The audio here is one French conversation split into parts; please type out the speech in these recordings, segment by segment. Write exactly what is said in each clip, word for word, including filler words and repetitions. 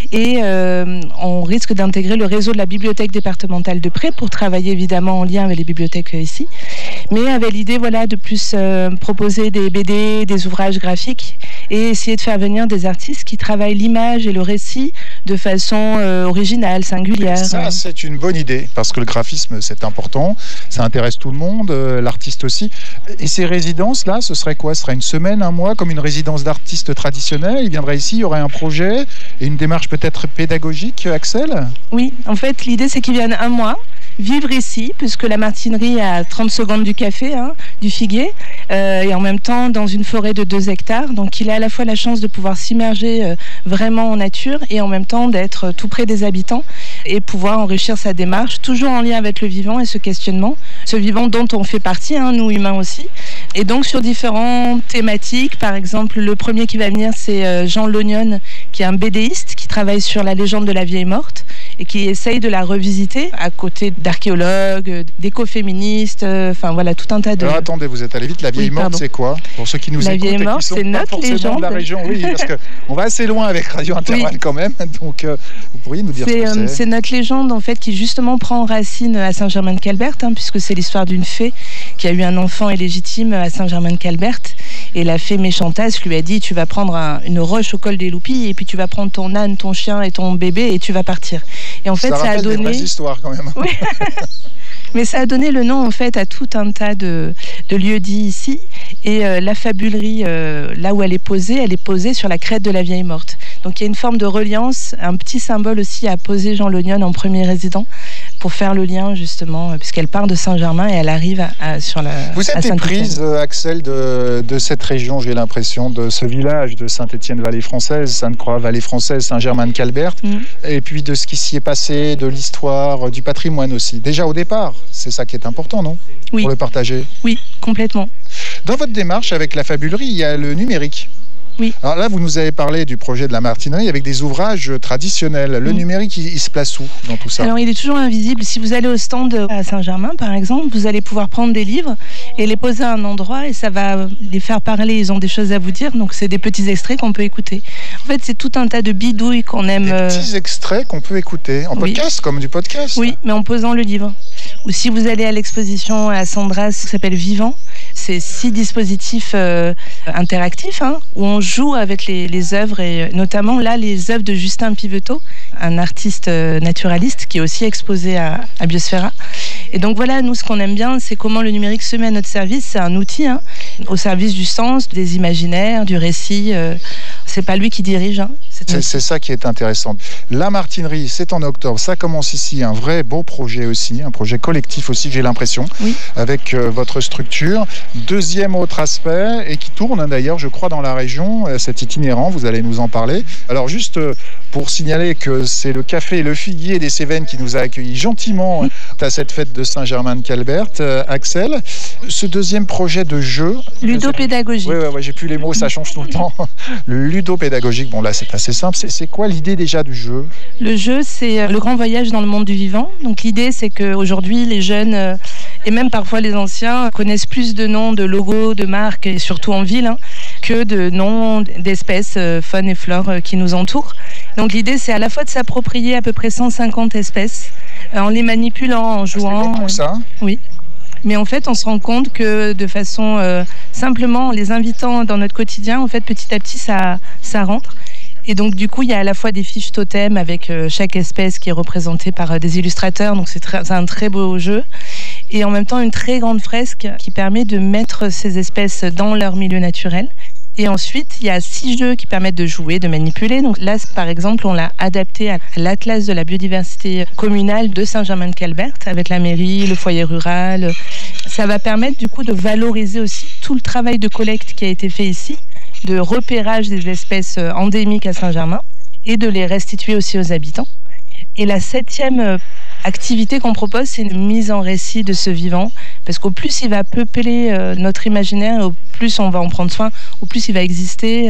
Et euh, on risque d'intégrer le réseau de la bibliothèque départementale de Pré pour travailler évidemment en lien avec les bibliothèques ici, mais avec l'idée voilà, de plus euh, proposer des B D, des ouvrages graphiques et essayer de faire venir des artistes qui travaillent l'image et le récit de façon euh, originale, singulière. Ça, c'est une bonne idée, parce que le graphisme, c'est important, ça intéresse tout le monde, euh, l'artiste aussi. Et ces résidences-là, ce serait quoi ? Ce serait une semaine, un mois, comme une résidence d'artiste traditionnelle ? Il viendrait ici, il y aurait un projet et une démarche peut-être pédagogique, Axel ? Oui, en fait, l'idée, c'est qu'ils viennent un mois, vivre ici, puisque la martinerie est à trente secondes du café, hein, du figuier, euh, et en même temps dans une forêt de deux hectares. Donc il a à la fois la chance de pouvoir s'immerger euh, vraiment en nature et en même temps d'être tout près des habitants et pouvoir enrichir sa démarche, toujours en lien avec le vivant et ce questionnement, ce vivant dont on fait partie, hein, nous humains aussi. Et donc sur différentes thématiques, par exemple le premier qui va venir c'est euh, Jean Lognon, qui est un bédéiste qui travaille sur la légende de la vieille morte et qui essaye de la revisiter à côté d'archéologues, d'écoféministes, enfin euh, voilà, tout un tas de... Alors attendez, vous êtes allé vite, la vieille oui, morte c'est quoi ? Pour ceux qui nous la écoutent vieille morte, et qui sont c'est pas notre forcément légende. de la région, oui, parce qu'on va assez loin avec Radio Interval oui. quand même, donc euh, vous pourriez nous dire c'est, ce que euh, c'est. C'est notre légende en fait qui justement prend racine à Saint-Germain-de-Calbert, hein, puisque c'est l'histoire d'une fée qui a eu un enfant illégitime à Saint-Germain-de-Calbert, et la fée méchantasse lui a dit tu vas prendre un, une roche au col des Loupilles et puis tu vas prendre ton âne, ton chien et ton bébé et tu vas partir. Et en fait, ça, ça a donné des vraies histoires quand même. Oui. Mais ça a donné le nom en fait à tout un tas de, de lieux dits ici. Et euh, la fabulerie, euh, là où elle est posée, elle est posée sur la crête de la vieille morte. Donc il y a une forme de reliance, un petit symbole aussi à poser Jean Lognon en premier résident pour faire le lien justement, puisqu'elle part de Saint-Germain et elle arrive à, à, sur la Vous êtes éprise, Axel, de, de cette région, j'ai l'impression, de ce village de Saint-Étienne-Vallée-Française, Sainte-Croix-Vallée-Française, Saint-Germain-de-Calbert, mmh. et puis de ce qui s'y est passé, de l'histoire, du patrimoine aussi. Déjà au départ, c'est ça qui est important, non ? Oui. Pour le partager. Oui, complètement. Dans votre démarche avec la fabulerie, il y a le numérique. Oui. Alors là, vous nous avez parlé du projet de la martinerie avec des ouvrages traditionnels. Le mmh. numérique, il, il se place où dans tout ça ? Alors, il est toujours invisible. Si vous allez au stand à Saint-Germain, par exemple, vous allez pouvoir prendre des livres et les poser à un endroit et ça va les faire parler. Ils ont des choses à vous dire, donc c'est des petits extraits qu'on peut écouter. En fait, c'est tout un tas de bidouilles qu'on aime. Des petits extraits qu'on peut écouter en oui. podcast, comme du podcast. Oui, mais en posant le livre. Ou si vous allez à l'exposition à Sandras qui s'appelle Vivant, c'est six dispositifs euh, interactifs hein, où on joue avec les, les œuvres et notamment là les œuvres de Justin Piveteau, un artiste euh, naturaliste qui est aussi exposé à, à Biosphera. Et donc voilà, nous ce qu'on aime bien, c'est comment le numérique se met à notre service. C'est un outil hein, au service du sens, des imaginaires, du récit. Euh, c'est pas lui qui dirige. Hein, c'est, c'est, c'est ça qui est intéressant. La martinerie, c'est en octobre. Ça commence ici, un vrai beau projet aussi, un projet collectif aussi, j'ai l'impression, oui. avec euh, votre structure. Deuxième autre aspect, et qui tourne hein, d'ailleurs, je crois, dans la région, euh, cet itinérant, vous allez nous en parler. Alors juste euh, pour signaler que c'est le café Le Figuier des Cévennes qui nous a accueillis gentiment oui. à cette fête de Saint-Germain-de-Calbert. Euh, Axel, ce deuxième projet de jeu... Ludopédagogique. Oui, oui, oui, j'ai plus les mots, ça change tout le temps. Le ludopédagogique, bon là c'est assez simple. C'est, c'est quoi l'idée déjà du jeu ? Le jeu, c'est le grand voyage dans le monde du vivant. Donc l'idée, c'est qu'aujourd'hui, les jeunes... Euh, et même parfois les anciens connaissent plus de noms, de logos, de marques, et surtout en ville, hein, que de noms d'espèces, euh, faune et flore euh, qui nous entourent. Donc l'idée, c'est à la fois de s'approprier à peu près cent cinquante espèces, euh, en les manipulant, en jouant. C'est beaucoup, ça. Euh, oui. Mais en fait, on se rend compte que de façon euh, simplement, en les invitant dans notre quotidien, en fait, petit à petit, ça, ça rentre. Et donc, du coup, il y a à la fois des fiches totems avec euh, chaque espèce qui est représentée par euh, des illustrateurs. Donc, c'est, très, c'est un très beau jeu. Et en même temps, une très grande fresque qui permet de mettre ces espèces dans leur milieu naturel. Et ensuite, il y a six jeux qui permettent de jouer, de manipuler. Donc là, par exemple, on l'a adapté à l'Atlas de la biodiversité communale de Saint-Germain-de-Calbert avec la mairie, le foyer rural. Ça va permettre du coup de valoriser aussi tout le travail de collecte qui a été fait ici, de repérage des espèces endémiques à Saint-Germain et de les restituer aussi aux habitants. Et la septième activité qu'on propose, c'est une mise en récit de ce vivant, parce qu'au plus il va peupler euh, notre imaginaire, au plus on va en prendre soin, au plus il va exister. Euh,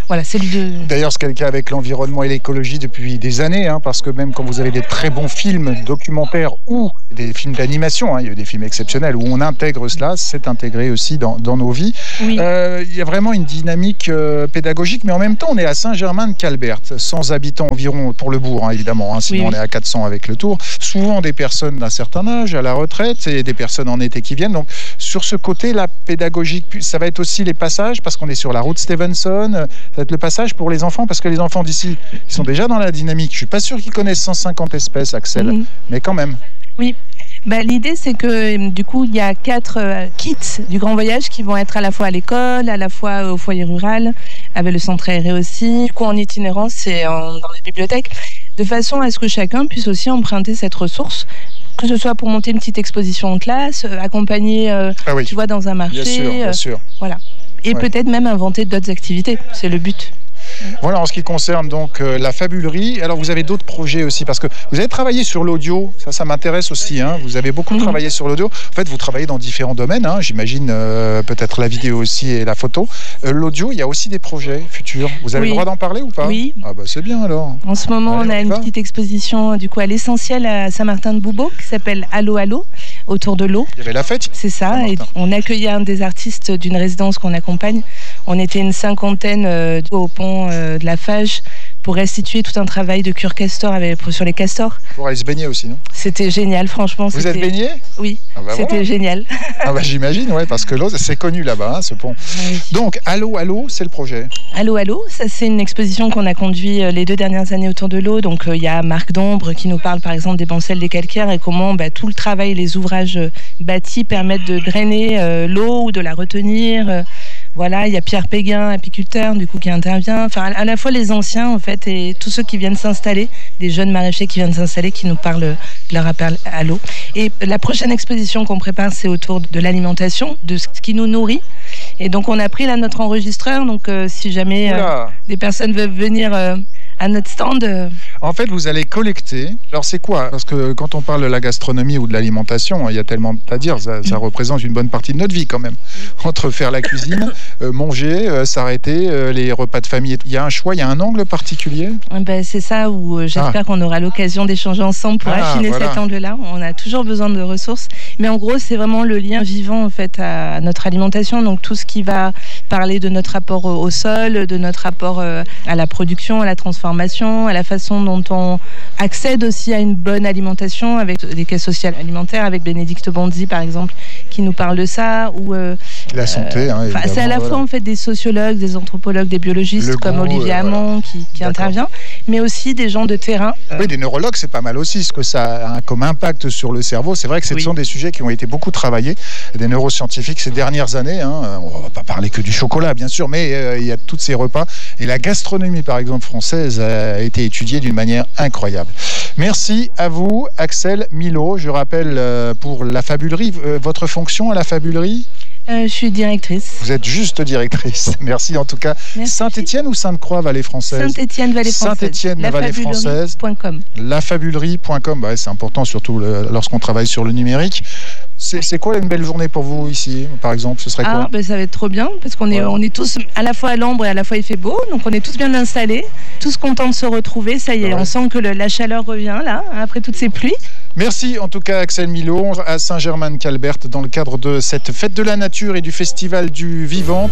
Voilà, c'est le de... D'ailleurs, c'est quelqu'un avec l'environnement et l'écologie depuis des années, hein, parce que même quand vous avez des très bons films documentaires ou des films d'animation, hein, il y a des films exceptionnels où on intègre cela, c'est intégré aussi dans, dans nos vies. Oui. Euh, il y a vraiment une dynamique euh, pédagogique, mais en même temps, on est à Saint-Germain-de-Calbert, cent habitants environ pour le bourg, hein, évidemment, hein, sinon oui, oui. on est à quatre cents avec le tour. Souvent des personnes d'un certain âge, à la retraite, et des personnes en été qui viennent. Donc, sur ce côté-là, pédagogique, ça va être aussi les passages, parce qu'on est sur la route Stevenson, ça va être le passage pour les enfants, parce que les enfants d'ici, ils sont déjà dans la dynamique. Je suis pas sûr qu'ils connaissent cent cinquante espèces, Axel, mmh. mais quand même. Oui. Bah, l'idée, c'est que du coup, il y a quatre euh, kits du Grand Voyage qui vont être à la fois à l'école, à la fois au foyer rural, avec le centre aéré aussi. Du coup, en itinérance, c'est en, dans les bibliothèques, de façon à ce que chacun puisse aussi emprunter cette ressource, que ce soit pour monter une petite exposition en classe, euh, accompagner, euh, ah oui. tu vois, dans un marché. Bien sûr, bien sûr. Euh, voilà. Et ouais. peut-être même inventer d'autres activités. C'est le but. Voilà, en ce qui concerne donc euh, la fabulerie. Alors, vous avez d'autres projets aussi, parce que vous avez travaillé sur l'audio. Ça, ça m'intéresse aussi. Hein. Vous avez beaucoup mmh. travaillé sur l'audio. En fait, vous travaillez dans différents domaines. Hein. J'imagine euh, peut-être la vidéo aussi et la photo. Euh, l'audio, il y a aussi des projets futurs. Vous avez oui. le droit d'en parler ou pas? Oui. Ah bah c'est bien alors. En ce moment, Allez, on a on une va. petite exposition du coup à l'Essentiel à Saint-Martin-de-Boubeau qui s'appelle Allô Allô, autour de l'eau. Il y avait la fête. C'est ça. Et on accueillait un des artistes d'une résidence qu'on accompagne. On était une cinquantaine euh, au pont euh, de la Fage pour restituer tout un travail de cure castor avec, sur les castors. Pour aller se baigner aussi, non? C'était génial, franchement. Vous c'était... êtes baigné? Oui, ah bah c'était voilà. génial. Ah bah j'imagine, ouais, parce que l'eau, c'est connu là-bas, hein, ce pont. Oui. Donc, Allô Allô, c'est le projet. Allô Allô, ça c'est une exposition qu'on a conduit les deux dernières années autour de l'eau. Donc, il euh, y a Marc Dombre qui nous parle par exemple des bancelles des calcaires et comment bah, tout le travail, les ouvrages bâtis permettent de drainer euh, l'eau ou de la retenir. Euh, Voilà, il y a Pierre Péguin, apiculteur, du coup, qui intervient. Enfin, à la fois les anciens, en fait, et tous ceux qui viennent s'installer, des jeunes maraîchers qui viennent s'installer, qui nous parlent de leur appel à l'eau. Et la prochaine exposition qu'on prépare, c'est autour de l'alimentation, de ce qui nous nourrit. Et donc, on a pris là notre enregistreur. Donc, euh, si jamais euh, des personnes veulent venir euh, à notre stand... Euh... En fait, vous allez collecter. Alors, c'est quoi? Parce que quand on parle de la gastronomie ou de l'alimentation, il y a tellement à dire. Ça, ça représente une bonne partie de notre vie quand même. Entre faire la cuisine, euh, manger, euh, s'arrêter, euh, les repas de famille. Il y a un choix, il y a un angle particulier? Ben, c'est ça où euh, j'espère ah. qu'on aura l'occasion d'échanger ensemble pour ah, affiner voilà. cet angle-là. On a toujours besoin de ressources. Mais en gros, c'est vraiment le lien vivant en fait, à notre alimentation. Donc, tout ce qui va parler de notre rapport au, au sol, de notre rapport euh, à la production, à la transformation, à la façon dont on accède aussi à une bonne alimentation avec les caisses sociales alimentaires, avec Bénédicte Bondy par exemple, qui nous parle de ça. Ou, euh, la santé, euh, hein, c'est à la voilà. fois en fait des sociologues, des anthropologues, des biologistes le comme goût, Olivier euh, Hamon voilà. qui, qui intervient, mais aussi des gens de terrain. Oui, des neurologues, c'est pas mal aussi, ce que ça a comme impact sur le cerveau. C'est vrai que ce oui. sont des sujets qui ont été beaucoup travaillés, des neuroscientifiques ces dernières années. Hein. On va pas parler que du chocolat, bien sûr, mais euh, il y a tous ces repas. Et la gastronomie, par exemple, française, a été étudiée d'une manière incroyable. Merci à vous, Axel Milot. Je rappelle euh, pour la fabulerie, euh, votre fonction à la fabulerie? Euh, je suis directrice. Vous êtes juste directrice. Merci en tout cas. Saint-Étienne ou Sainte-Croix, Vallée Française? Saint-Étienne, Vallée Française. Saint-Étienne, Vallée Française. la fabulerie point com. Bah, c'est important, surtout le, lorsqu'on travaille sur le numérique. C'est, c'est quoi une belle journée pour vous ici, par exemple? Ce serait quoi? Ah, ben ça va être trop bien, parce qu'on est, ouais. on est tous à la fois à l'ombre et à la fois il fait beau, donc on est tous bien installés, tous contents de se retrouver. Ça y est, ouais. on sent que le, la chaleur revient là, après toutes ces pluies. Merci en tout cas Axel Milot à Saint-Germain-de-Calbert dans le cadre de cette fête de la nature et du festival du vivant.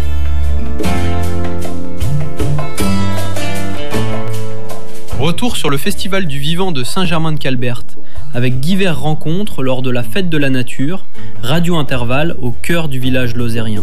Retour sur le festival du vivant de Saint-Germain-de-Calbert avec diverses rencontres lors de la fête de la nature, Radio Intervalle au cœur du village lozérien.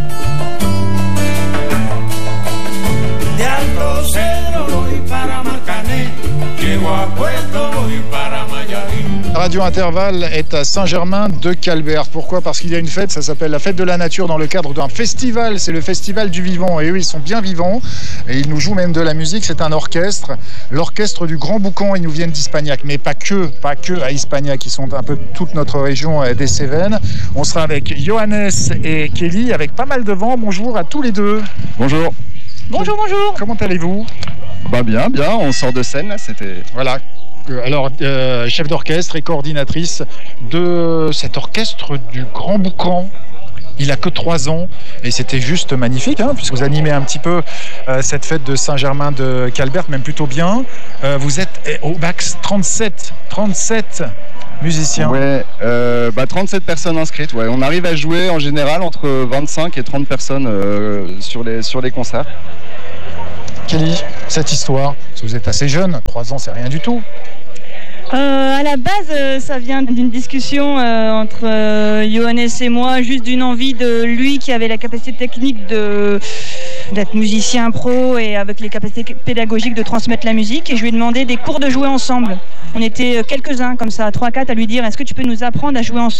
Radio Intervalle est à Saint-Germain-de-Calbert. Pourquoi? Parce qu'il y a une fête, ça s'appelle la fête de la nature dans le cadre d'un festival. C'est le festival du vivant. Et eux, ils sont bien vivants. Et ils nous jouent même de la musique. C'est un orchestre. L'orchestre du Grand Boucan. Ils nous viennent d'Hispagnac. Mais pas que, pas que à Hispagnac. Ils sont un peu toute notre région des Cévennes. On sera avec Johannes et Kelly, avec pas mal de vent. Bonjour à tous les deux. Bonjour. Bonjour, bonjour. Comment allez-vous? Bah bien, bien. On sort de scène, là. C'était... Voilà. Alors, euh, chef d'orchestre et coordinatrice de cet orchestre du Grand Boucan. Il a que trois ans et c'était juste magnifique, hein, puisque vous animez un petit peu euh, cette fête de Saint-Germain de Calbert, même plutôt bien. Euh, vous êtes eh, au max trente-sept, trente-sept musiciens. Ouais, euh, bah trente-sept personnes inscrites. Ouais. On arrive à jouer en général entre vingt-cinq et trente personnes euh, sur, les, sur les concerts. Kelly, cette histoire, parce que vous êtes assez jeune, trois ans c'est rien du tout. Euh, à la base, euh, ça vient d'une discussion euh, entre euh, Johannes et moi, juste d'une envie de lui qui avait la capacité technique de, d'être musicien pro et avec les capacités pédagogiques de transmettre la musique. Et je lui ai demandé des cours de jouer ensemble. On était quelques-uns comme ça, trois quatre, à lui dire « Est-ce que tu peux nous apprendre à jouer ensemble ?»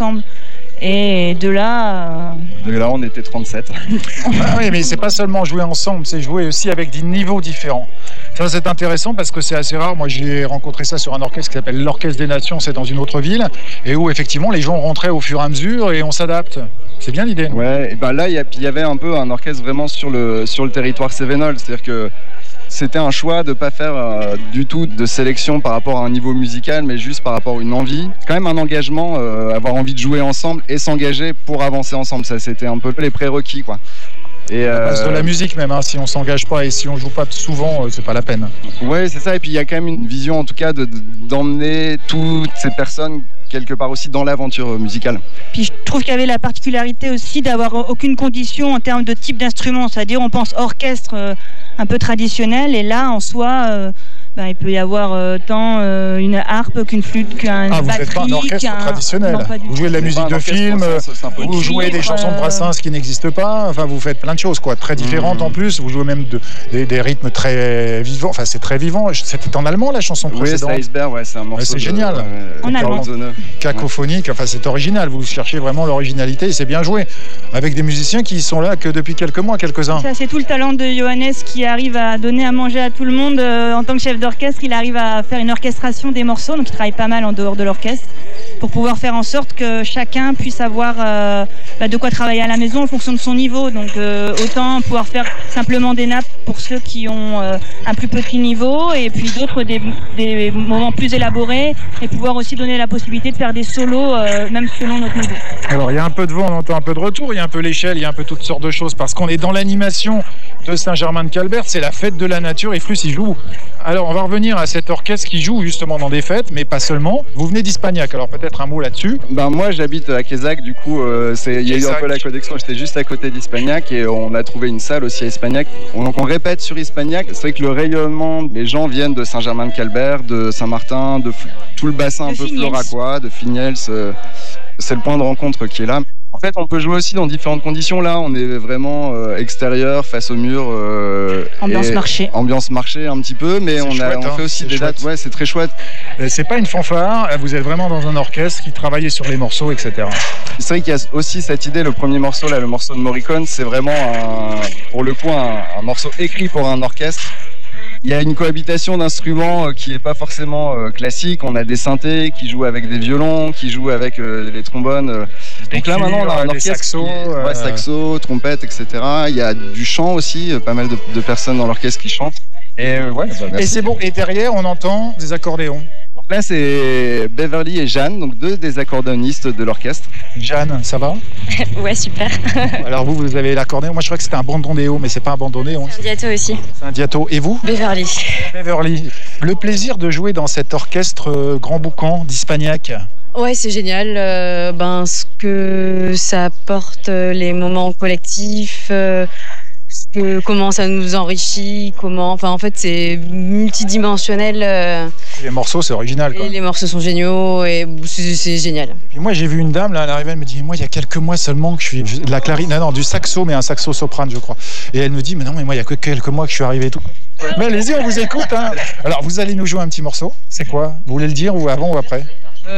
Et de là... Euh... De là, on était trente-sept. Ah oui, mais c'est pas seulement jouer ensemble, c'est jouer aussi avec des niveaux différents. Ça, c'est intéressant parce que c'est assez rare. Moi, j'ai rencontré ça sur un orchestre qui s'appelle l'Orchestre des Nations, c'est dans une autre ville, et où effectivement les gens rentraient au fur et à mesure et on s'adapte. C'est bien l'idée. Ouais, et ben là, il y, y avait un peu un orchestre vraiment sur le, sur le territoire cévenol, c'est-à-dire que c'était un choix de ne pas faire euh, du tout de sélection par rapport à un niveau musical, mais juste par rapport à une envie. Quand même un engagement, euh, avoir envie de jouer ensemble et s'engager pour avancer ensemble. Ça, c'était un peu les prérequis, quoi. Et à base euh... de la musique même, hein. Si on s'engage pas et si on joue pas souvent, euh, c'est pas la peine. Ouais, c'est ça. Et puis il y a quand même une vision, en tout cas, de, de, d'emmener toutes ces personnes quelque part aussi dans l'aventure musicale. Puis je trouve qu'il y avait la particularité aussi d'avoir aucune condition en termes de type d'instrument, c'est-à-dire on pense orchestre euh, un peu traditionnel et là en soi euh, ben, il peut y avoir euh, tant euh, une harpe qu'une flûte qu'un ah, vous batterie. Vous n'êtes pas un orchestre qu'un... traditionnel. Non, vous jouez de la musique de film, vous jouez des chansons de Brassens qui n'existent pas, enfin vous faites plein de choses quoi, très différentes mmh. en plus, vous jouez même de, des, des rythmes très vivants, enfin c'est très vivant. C'était en allemand la chanson précédente. Oui, c'est Iceberg, ouais, c'est un morceau. Ouais, c'est de, génial. Euh, en allemand. Cacophonique, enfin c'est original, vous cherchez vraiment l'originalité et c'est bien joué, avec des musiciens qui sont là que depuis quelques mois, quelques-uns. Ça c'est tout le talent de Johannes qui arrive à donner à manger à tout le monde euh, en tant que chef d'orchestre, il arrive à faire une orchestration des morceaux, donc il travaille pas mal en dehors de l'orchestre, pour pouvoir faire en sorte que chacun puisse avoir euh, bah, de quoi travailler à la maison en fonction de son niveau, donc euh, autant pouvoir faire simplement des nappes pour ceux qui ont euh, un plus petit niveau et puis d'autres des, des moments plus élaborés et pouvoir aussi donner la possibilité de faire des solos euh, même selon notre niveau. Alors il y a un peu de vent, on entend un peu de retour, il y a un peu l'échelle, il y a un peu toutes sortes de choses parce qu'on est dans l'animation de Saint-Germain-de-Calbert, c'est la fête de la nature et Flux y joue. Alors on va revenir à cet orchestre qui joue justement dans des fêtes, mais pas seulement. Vous venez d'Ispagnac, alors peut-être un mot là-dessus. Ben moi j'habite à Quézac, du coup euh, c'est, il y a eu un peu la connexion, j'étais juste à côté d'Ispagnac et on a trouvé une salle aussi à Ispagnac. Donc on répète sur Ispagnac, c'est vrai que le rayonnement, les gens viennent de Saint-Germain-de-Calbert, de Saint-Martin, de tout le bassin un peu floracois, de Finiels, euh, c'est le point de rencontre qui est là. En fait, on peut jouer aussi dans différentes conditions. Là, on est vraiment euh, extérieur, face au mur. Euh, ambiance marché. Ambiance marché un petit peu, mais on, a, on hein, fait aussi des chouette. dates. Ouais, c'est très chouette. C'est pas une fanfare, vous êtes vraiment dans un orchestre qui travaille sur les morceaux, et cetera. C'est vrai qu'il y a aussi cette idée, le premier morceau, là, le morceau de Morricone, c'est vraiment, un, pour le coup, un, un morceau écrit pour un orchestre. Il y a une cohabitation d'instruments qui n'est pas forcément euh, classique. On a des synthés qui jouent avec des violons, qui jouent avec euh, les trombones. Euh. Donc là, maintenant, on a un orchestre saxos, qui est, euh... ouais, saxo, trompette, et cetera. Il y a du chant aussi, pas mal de, de personnes dans l'orchestre qui chantent. Et, euh, ouais, bah, et c'est bon. Et derrière, on entend des accordéons. Donc là, c'est Beverly et Jeanne, donc deux des accordéonistes de l'orchestre. Jeanne, ça va? Ouais, super. Alors vous, vous avez l'accordéon. Moi, je crois que c'était un bandondéo, mais c'est pas un bandondéo. C'est un diato aussi. C'est un diato. Et vous? Beverly. Beverly. Le plaisir de jouer dans cet orchestre euh, Grand Boucan d'Ispagnac. Ouais, c'est génial. Euh, ben, ce que ça apporte, euh, les moments collectifs, euh, ce que, comment ça nous enrichit, comment. Enfin, en fait, c'est multidimensionnel. Euh, les morceaux, c'est original, quoi. Et les morceaux sont géniaux et c'est, c'est génial. Et moi, j'ai vu une dame, là, elle arrivait, elle me dit, moi, il y a quelques mois seulement que je suis de la clarine, non, non, du saxo, mais un saxo soprane, je crois. Et elle me dit, mais non, mais moi, il y a que quelques mois que je suis arrivé et tout. Mais allez-y, on vous écoute, hein. Alors, vous allez nous jouer un petit morceau. C'est quoi? Vous voulez le dire ou avant ou après?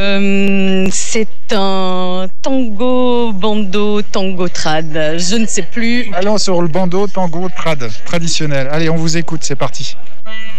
Euh, c'est un tango, bando, tango trad. Je ne sais plus. Allons sur le bando, tango, trad, traditionnel. Allez, on vous écoute, c'est parti.